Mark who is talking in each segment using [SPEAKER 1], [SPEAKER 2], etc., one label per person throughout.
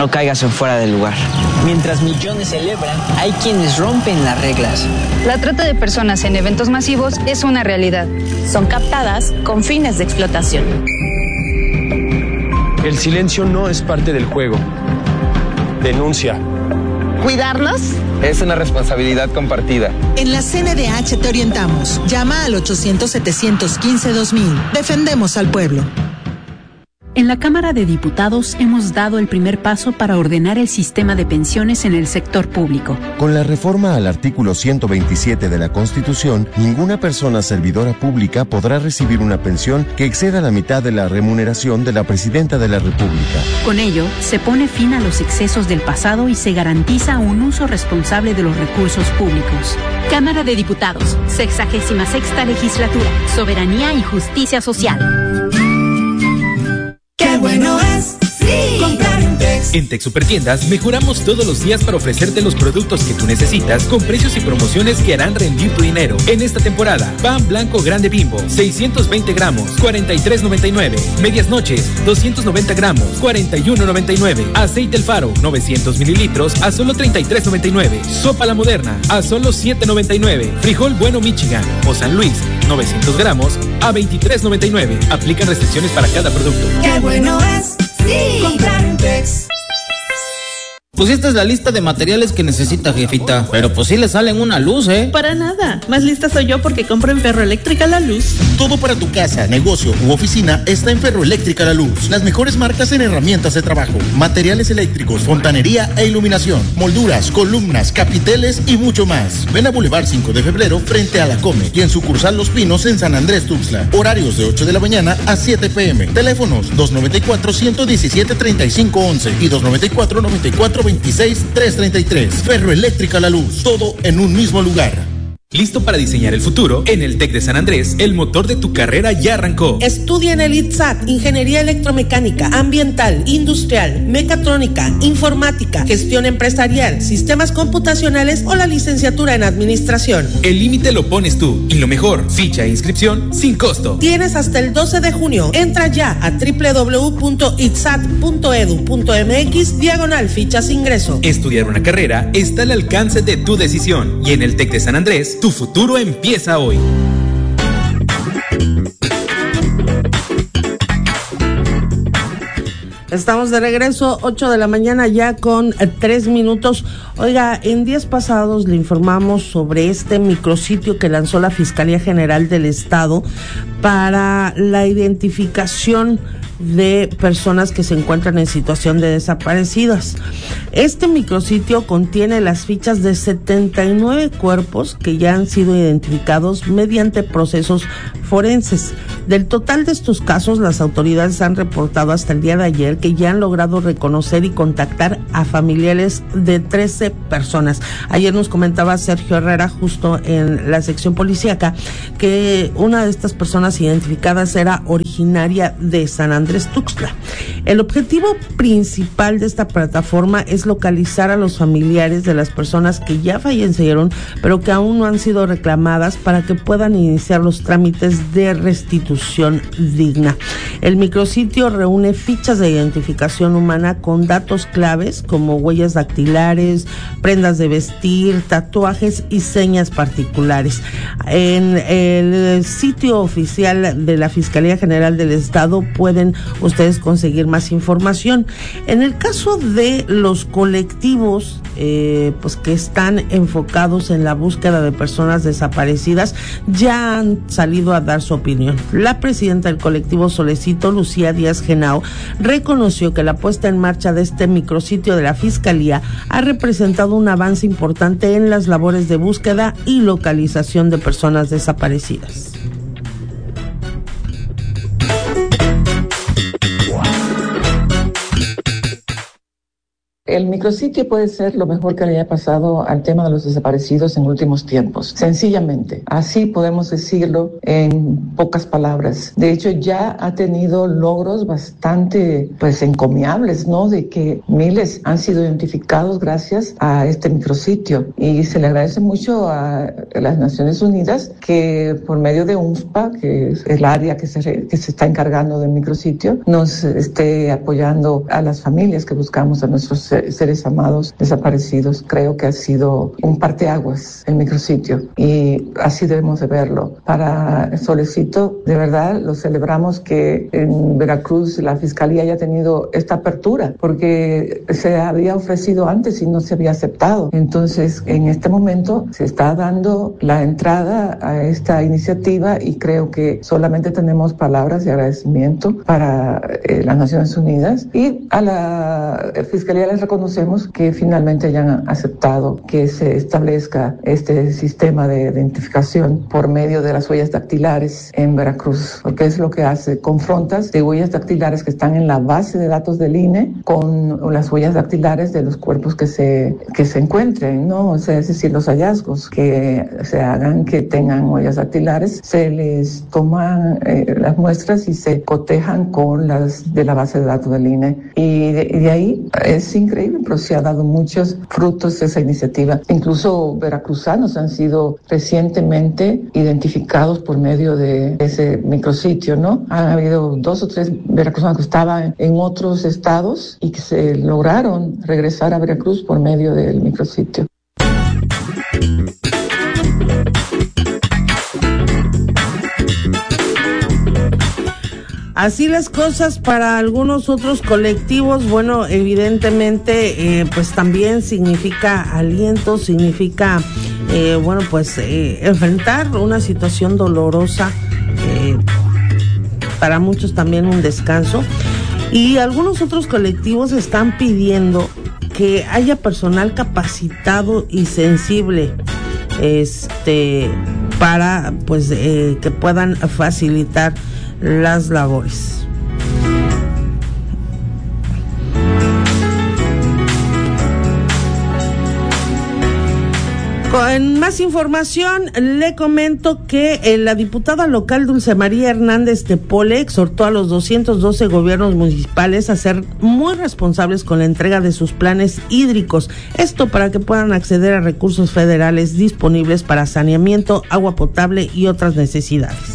[SPEAKER 1] no caigas en fuera del lugar. Mientras millones celebran, hay quienes rompen las reglas.
[SPEAKER 2] La trata de personas en eventos masivos es una realidad.
[SPEAKER 3] Son captadas con fines de explotación.
[SPEAKER 4] El silencio no es parte del juego. Denuncia.
[SPEAKER 5] ¿Cuidarnos?
[SPEAKER 6] Es una responsabilidad compartida.
[SPEAKER 7] En la CNDH te orientamos. Llama al 800-715-2000. Defendemos al pueblo.
[SPEAKER 8] En la Cámara de Diputados hemos dado el primer paso para ordenar el sistema de pensiones en el sector público.
[SPEAKER 9] Con la reforma al artículo 127 de la Constitución, ninguna persona servidora pública podrá recibir una pensión que exceda la mitad de la remuneración de la Presidenta de la República.
[SPEAKER 8] Con ello, se pone fin a los excesos del pasado y se garantiza un uso responsable de los recursos públicos. Cámara de Diputados, 66ª Legislatura, Soberanía y Justicia Social.
[SPEAKER 10] ¡Qué bueno es! ¡Sí! Comprar en Tex. En Tex Supertiendas mejoramos todos los días para ofrecerte los productos que tú necesitas con precios y promociones que harán rendir tu dinero. En esta temporada, pan blanco grande Bimbo, 620 gramos, 43.99. Medias noches, 290 gramos, 41.99. Aceite El Faro, 900 mililitros a solo 33.99. Sopa La Moderna, a solo 7.99. Frijol Bueno Michigan o San Luis, 900 gramos a 23.99. Aplican restricciones para cada producto.
[SPEAKER 11] ¡Qué bueno es! ¡Sí! Comprar en Tex.
[SPEAKER 12] Pues esta es la lista de materiales que necesita, jefita. Pero pues sí le salen una luz, ¿eh?
[SPEAKER 13] Para nada. Más lista soy yo porque compro en Ferroeléctrica La Luz.
[SPEAKER 14] Todo para tu casa, negocio u oficina está en Ferroeléctrica La Luz. Las mejores marcas en herramientas de trabajo, materiales eléctricos, fontanería e iluminación, molduras, columnas, capiteles y mucho más. Ven a Boulevard 5 de Febrero frente a la Come y en sucursal Los Pinos en San Andrés Tuxtla. Horarios de 8 de la mañana a 7 p.m. Teléfonos 294-117-3511 y 294-9426-333. Ferroeléctrica La Luz. Todo en un mismo lugar.
[SPEAKER 10] ¿Listo para diseñar el futuro? En el TEC de San Andrés, el motor de tu carrera ya arrancó.
[SPEAKER 15] Estudia en el ITSAT, Ingeniería Electromecánica, Ambiental, Industrial, Mecatrónica, Informática, Gestión Empresarial, Sistemas Computacionales o la licenciatura en Administración.
[SPEAKER 10] El límite lo pones tú y lo mejor, ficha e inscripción sin costo.
[SPEAKER 15] Tienes hasta el 12 de junio. Entra ya a www.itsat.edu.mx/fichas ingreso.
[SPEAKER 10] Estudiar una carrera está al alcance de tu decisión y en el TEC de San Andrés, tu futuro empieza hoy.
[SPEAKER 15] Estamos de regreso, 8 de la mañana ya con 3 minutos. Oiga, en días pasados le informamos sobre este micrositio que lanzó la Fiscalía General del Estado para la identificación de personas que se encuentran en situación de desaparecidas. Este micrositio contiene las fichas de 79 cuerpos que ya han sido identificados mediante procesos forenses. Del total de estos casos, las autoridades han reportado hasta el día de ayer que ya han logrado reconocer y contactar a familiares de 13 personas. Ayer nos comentaba Sergio Herrera, justo en la sección policíaca, que una de estas personas identificadas era originaria de San Andrés Tuxtla. El objetivo principal de esta plataforma es localizar a los familiares de las personas que ya fallecieron, pero que aún no han sido reclamadas para que puedan iniciar los trámites de restitución digna. El micrositio reúne fichas de identificación humana con datos claves como huellas dactilares, prendas de vestir, tatuajes y señas particulares. En el sitio oficial de la Fiscalía General del Estado pueden ustedes conseguir más información. En el caso de los colectivos pues que están enfocados en la búsqueda de personas desaparecidas, ya han salido a dar su opinión. La presidenta del colectivo Solecito, Lucía Díaz Genao, reconoció que la puesta en marcha de este micrositio de la Fiscalía ha representado un avance importante en las labores de búsqueda y localización de personas desaparecidas.
[SPEAKER 5] el micrositio puede ser lo mejor que le haya pasado al tema de los desaparecidos en últimos tiempos. Sencillamente, así podemos decirlo en pocas palabras. De hecho, ya ha tenido logros bastante, encomiables, ¿no? De que miles han sido identificados gracias a este micrositio. Y se le agradece mucho a las Naciones Unidas que por medio de UNFPA, que es el área que se está encargando del micrositio, nos esté apoyando a las familias que buscamos a nuestros seres amados desaparecidos. Creo que ha sido un parteaguas el micrositio y así debemos de verlo. Para Solecito, de verdad, lo celebramos que en Veracruz la Fiscalía haya tenido esta apertura, porque se había ofrecido antes y no se había aceptado. Entonces, en este momento se está dando la entrada a esta iniciativa y creo que solamente tenemos palabras de agradecimiento para las Naciones Unidas, y a la Fiscalía les reconocemos que finalmente hayan aceptado que se establezca este sistema de identificación por medio de las huellas dactilares en Veracruz, porque es lo que hace, confrontas de huellas dactilares que están en la base de datos del INE con las huellas dactilares de los cuerpos que se encuentren, ¿no? O sea, es decir, los hallazgos que se hagan que tengan huellas dactilares, se les toman las muestras y se cotejan con las de la base de datos del INE. Y de ahí es increíble, pero se ha dado muchos frutos esa iniciativa. Incluso veracruzanos han sido recientemente identificados por medio de ese micrositio, ¿no? Han habido 2 o 3 veracruzanos que estaban en otros estados y que se lograron regresar a Veracruz por medio del micrositio.
[SPEAKER 15] Así las cosas para algunos otros colectivos. Bueno, evidentemente, también significa aliento, significa, enfrentar una situación dolorosa, para muchos también un descanso. Y algunos otros colectivos están pidiendo que haya personal capacitado y sensible, para, que puedan facilitar las labores. Con más información, le comento que la diputada local Dulce María Hernández Tepole exhortó a los 212 gobiernos municipales a ser muy responsables con la entrega de sus planes hídricos. Esto para que puedan acceder a recursos federales disponibles para saneamiento, agua potable y otras necesidades.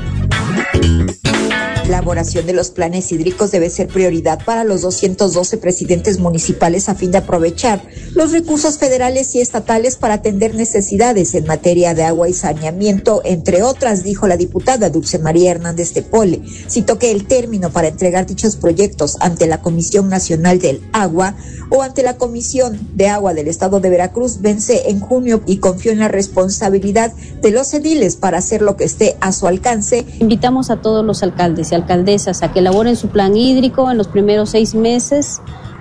[SPEAKER 16] La elaboración de los planes hídricos debe ser prioridad para los 212 presidentes municipales a fin de aprovechar los recursos federales y estatales para atender necesidades en materia de agua y saneamiento, entre otras, dijo la diputada Dulce María Hernández Tepole. Citó que el término para entregar dichos proyectos ante la Comisión Nacional del Agua o ante la Comisión de Agua del Estado de Veracruz vence en junio y confió en la responsabilidad de los ediles para hacer lo que esté a su alcance.
[SPEAKER 17] Invitamos a todos los alcaldes y alcaldesas a que elaboren su plan hídrico en los primeros 6 meses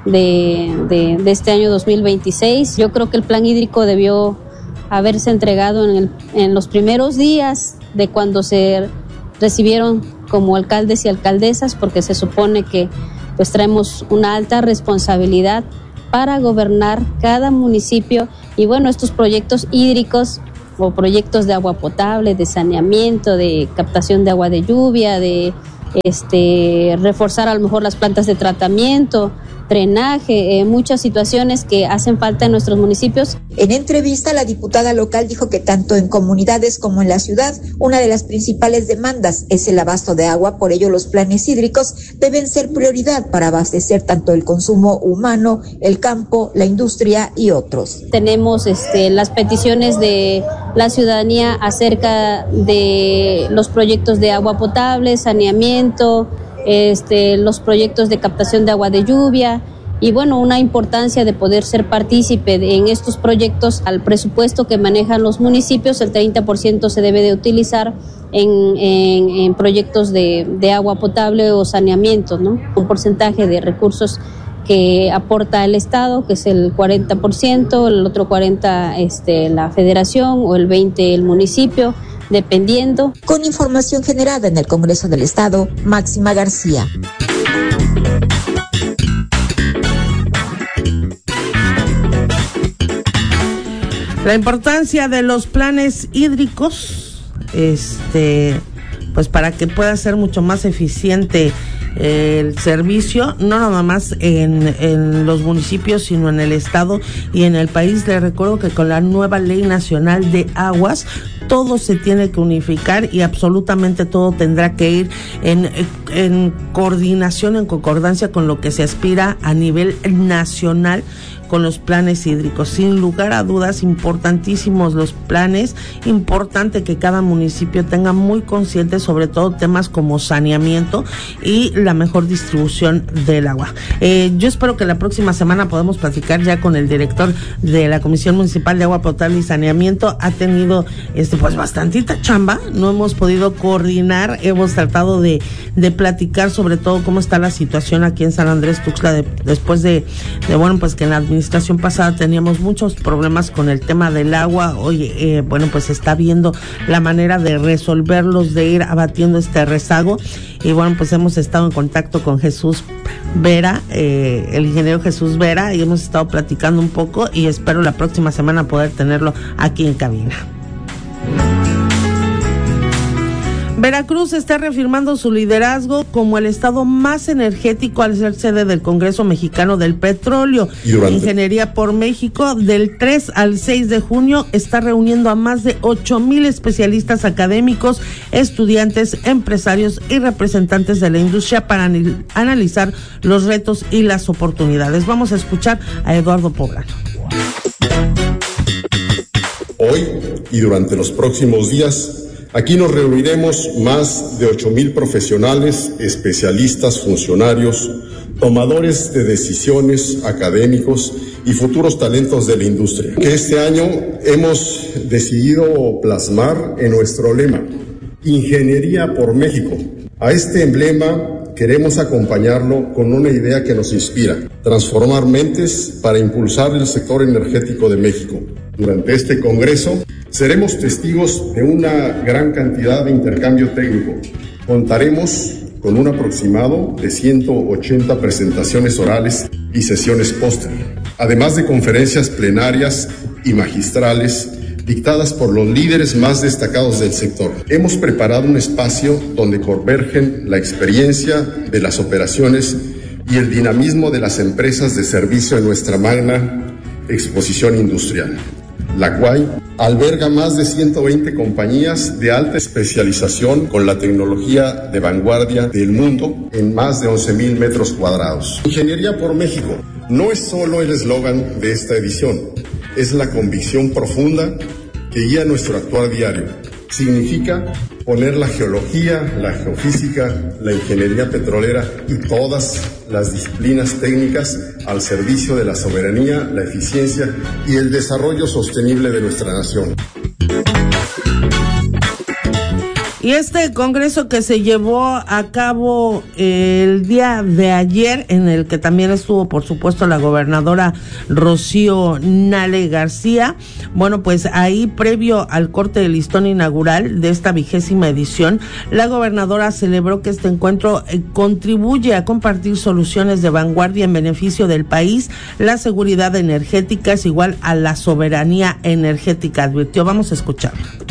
[SPEAKER 17] de este año 2026. Yo creo que el plan hídrico debió haberse entregado en los primeros días de cuando se recibieron como alcaldes y alcaldesas, porque se supone que pues traemos una alta responsabilidad para gobernar cada municipio. Y bueno, estos proyectos hídricos o proyectos de agua potable, de saneamiento, de captación de agua de lluvia, de reforzar a lo mejor las plantas de tratamiento, drenaje, muchas situaciones que hacen falta en nuestros municipios.
[SPEAKER 16] En entrevista, la diputada local dijo que tanto en comunidades como en la ciudad, una de las principales demandas es el abasto de agua, por ello los planes hídricos deben ser prioridad para abastecer tanto el consumo humano, el campo, la industria y otros.
[SPEAKER 17] Tenemos las peticiones de la ciudadanía acerca de los proyectos de agua potable, saneamiento, los proyectos de captación de agua de lluvia y bueno, una importancia de poder ser partícipe en estos proyectos. Al presupuesto que manejan los municipios, el 30% se debe de utilizar en proyectos de agua potable o saneamiento, ¿no? Un porcentaje de recursos que aporta el Estado, que es el 40%, el otro 40% la Federación o el 20% el municipio, dependiendo.
[SPEAKER 16] Con información generada en el Congreso del Estado, Máxima García.
[SPEAKER 15] La importancia de los planes hídricos, pues para que pueda ser mucho más eficiente el servicio, no nada más en los municipios, sino en el estado y en el país. Les recuerdo que con la nueva Ley Nacional de Aguas, todo se tiene que unificar y absolutamente todo tendrá que ir en coordinación, en concordancia con lo que se aspira a nivel nacional con los planes hídricos. Sin lugar a dudas, importantísimos los planes, importante que cada municipio tenga muy consciente sobre todo temas como saneamiento y la mejor distribución del agua. Yo espero que la próxima semana podamos platicar ya con el director de la Comisión Municipal de Agua Potable y Saneamiento. Ha tenido pues bastantita chamba, no hemos podido coordinar, hemos tratado de platicar sobre todo cómo está la situación aquí en San Andrés Tuxtla después de bueno, pues que en la administración pasada teníamos muchos problemas con el tema del agua. Oye, bueno, pues se está viendo la manera de resolverlos, de ir abatiendo este rezago. Y bueno, pues hemos estado en contacto con Jesús Vera, el ingeniero Jesús Vera, y hemos estado platicando un poco y espero la próxima semana poder tenerlo aquí en cabina. Veracruz está reafirmando su liderazgo como el estado más energético al ser sede del Congreso Mexicano del Petróleo. Ingeniería por México, del 3 al 6 de junio, está reuniendo a más de 8,000 especialistas académicos, estudiantes, empresarios y representantes de la industria para analizar los retos y las oportunidades. Vamos a escuchar a Eduardo Poblano.
[SPEAKER 18] Hoy y durante los próximos días, aquí nos reuniremos más de 8,000 profesionales, especialistas, funcionarios, tomadores de decisiones, académicos y futuros talentos de la industria, que este año hemos decidido plasmar en nuestro lema, Ingeniería por México. A este emblema queremos acompañarlo con una idea que nos inspira, transformar mentes para impulsar el sector energético de México. Durante este congreso seremos testigos de una gran cantidad de intercambio técnico. Contaremos con un aproximado de 180 presentaciones orales y sesiones póster, además de conferencias plenarias y magistrales dictadas por los líderes más destacados del sector. Hemos preparado un espacio donde convergen la experiencia de las operaciones y el dinamismo de las empresas de servicio en nuestra magna exposición industrial, la cual alberga más de 120 compañías de alta especialización con la tecnología de vanguardia del mundo en más de 11,000 metros cuadrados. Ingeniería por México no es solo el eslogan de esta edición, es la convicción profunda que guía nuestro actuar diario. Significa poner la geología, la geofísica, la ingeniería petrolera y todas las disciplinas técnicas al servicio de la soberanía, la eficiencia y el desarrollo sostenible de nuestra nación.
[SPEAKER 15] Y este congreso que se llevó a cabo el día de ayer, en el que también estuvo, por supuesto, la gobernadora Rocío Nale García, bueno, pues ahí, previo al corte de listón inaugural de esta 20ª edición, la gobernadora celebró que este encuentro contribuye a compartir soluciones de vanguardia en beneficio del país. La seguridad energética es igual a la soberanía energética, advirtió. Vamos a escucharlo.